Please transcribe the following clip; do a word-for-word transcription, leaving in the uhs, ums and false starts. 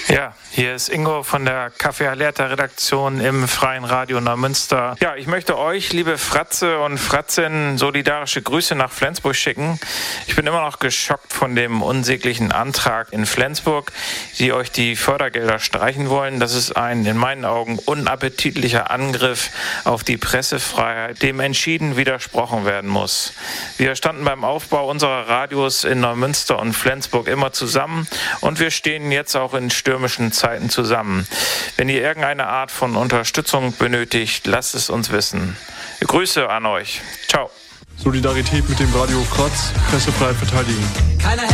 Ja, hier ist Ingo von der Café Alerta-Redaktion im Freien Radio Neumünster. Ja, ich möchte euch, liebe Fratze und Fratzen, solidarische Grüße nach Flensburg schicken. Ich bin immer noch geschockt von dem unsäglichen Antrag in Flensburg, die euch die Fördergelder streichen wollen. Das ist ein in meinen Augen unappetitlicher Angriff auf die Pressefreiheit, dem entschieden widersprochen werden muss. Wir standen beim Aufbau unserer Radios in Neumünster und Flensburg immer zusammen und wir stehen jetzt auch in stürmischen Zeiten zusammen. Wenn ihr irgendeine Art von Unterstützung benötigt, lasst es uns wissen. Grüße an euch. Ciao. Solidarität mit dem Radio Fratz, Pressefreiheit verteidigen. Keiner